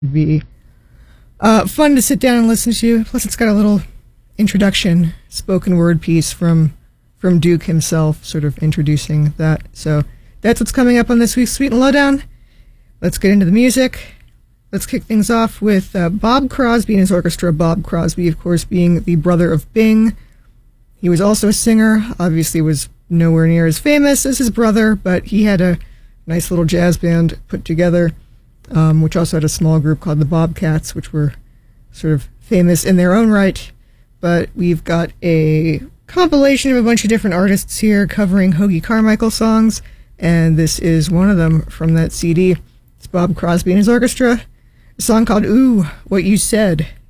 Be fun to sit down and listen to. Plus, it's got a little introduction, spoken word piece from Duke himself, sort of introducing that. So that's what's coming up on this week's Sweet and Lowdown. Let's get into the music. Let's kick things off with Bob Crosby and his orchestra. Bob Crosby, of course, being the brother of Bing. He was also a singer. Obviously, was nowhere near as famous as his brother, but he had a nice little jazz band put together, which also had a small group called the Bobcats, which were sort of famous in their own right. But we've got a compilation of a bunch of different artists here covering Hoagy Carmichael songs, and this is one of them from that CD. It's Bob Crosby and his orchestra, a song called Ooh, What You Said.